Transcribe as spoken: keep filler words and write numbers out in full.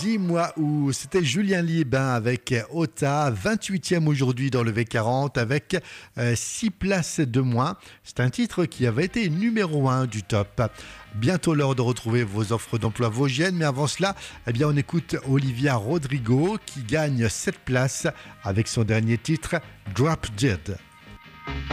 Dis-moi où. C'était Julien Liebin avec Ota, vingt-huitième aujourd'hui dans le V quarante avec six places de moins. C'est un titre qui avait été numéro un du top. Bientôt l'heure de retrouver vos offres d'emploi vosgiennes, mais avant cela, eh bien on écoute Olivia Rodrigo qui gagne sept places avec son dernier titre Drop Dead.